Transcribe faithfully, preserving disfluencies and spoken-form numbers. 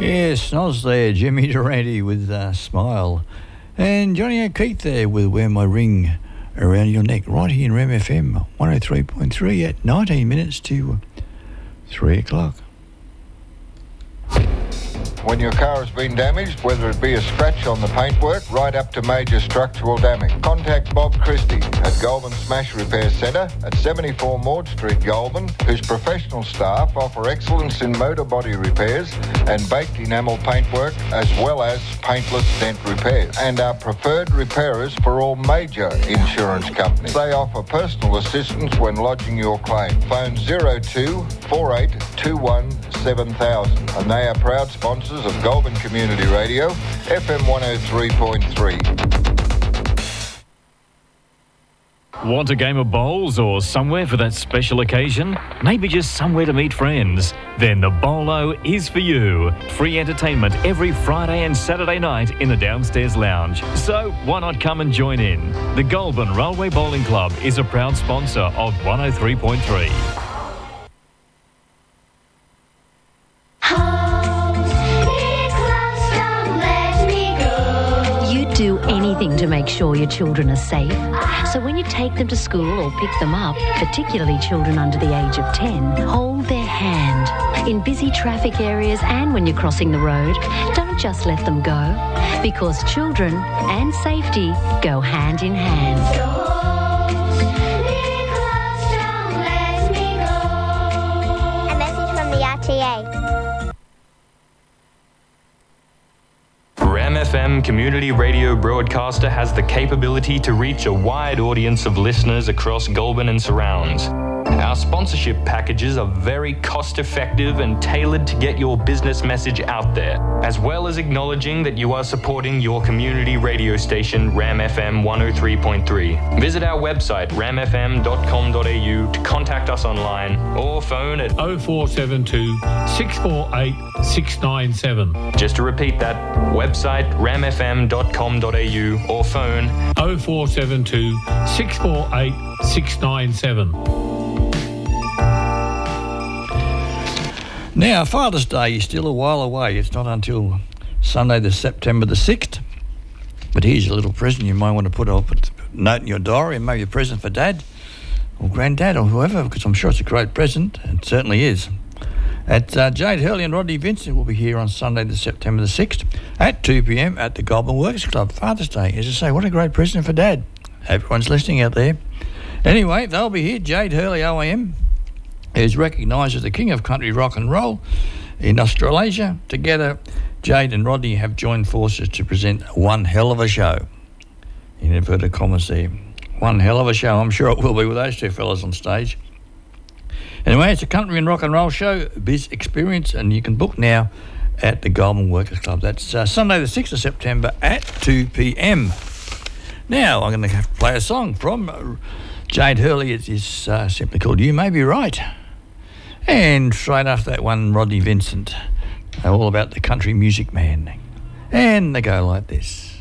Yes, Noz there, Jimmy Durante with uh, Smile. And Johnny O'Keefe there with Wear My Ring Around Your Neck, right here in R E M F M one oh three point three at nineteen minutes to three o'clock. When your car has been damaged, whether it be a scratch on the paintwork right up to major structural damage, contact Bob Christie at Goulburn Smash Repair Centre at seventy-four Maud Street, Goulburn, whose professional staff offer excellence in motor body repairs and baked enamel paintwork as well as paintless dent repairs, and are preferred repairers for all major insurance companies. They offer personal assistance when lodging your claim. Phone zero two four eight two one seven thousand, and they are proud sponsors of Goulburn Community Radio, F M one oh three point three. Want a game of bowls or somewhere for that special occasion? Maybe just somewhere to meet friends? Then the Bolo is for you. Free entertainment every Friday and Saturday night in the downstairs lounge. So why not come and join in? The Goulburn Railway Bowling Club is a proud sponsor of one oh three point three. Do anything to make sure your children are safe. So when you take them to school or pick them up, particularly children under the age of ten, hold their hand. In busy traffic areas and when you're crossing the road, don't just let them go, because children and safety go hand in hand. A message from the R T A. R E M F M Community Radio Broadcaster has the capability to reach a wide audience of listeners across Goulburn and surrounds. Our sponsorship packages are very cost-effective and tailored to get your business message out there, as well as acknowledging that you are supporting your community radio station, R E M F M one oh three point three. Visit our website, ram f m dot com dot a u, to contact us online or phone at oh four seven two, six four eight, six nine seven. Just to repeat that, website ram f m dot com dot a u or phone oh four seven two, six four eight, six nine seven. Now, Father's Day is still a while away. It's not until Sunday, the September the sixth. But here's a little present you might want to put up a note in your diary, and maybe a present for Dad or Granddad or whoever, because I'm sure it's a great present. It certainly is. At uh, Jade Hurley and Rodney Vincent will be here on Sunday, the September the sixth at two p m at the Goulburn Workers Club. Father's Day, as I say, what a great present for Dad. Everyone's listening out there. Anyway, they'll be here. Jade Hurley O A M is recognised as the king of country rock and roll in Australasia. Together, Jade and Rodney have joined forces to present one hell of a show. In inverted commas there. One hell of a show. I'm sure it will be with those two fellas on stage. Anyway, it's a country and rock and roll show, Biz Experience, and you can book now at the Goulburn Workers Club. That's uh, Sunday the sixth of September at two p m. Now, I'm going to play a song from Jade Hurley. It is uh, simply called You May Be Right. And straight after that one, Rodney Vincent, all about the country music man. And they go like this.